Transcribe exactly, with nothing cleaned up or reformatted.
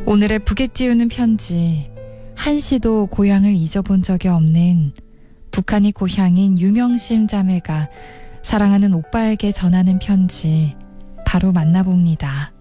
오늘의 북에 띄우는 편지. 한시도 고향을 잊어본 적이 없는 북한이 고향인 유명심 자매가 사랑하는 오빠에게 전하는 편지. 바로 만나봅니다.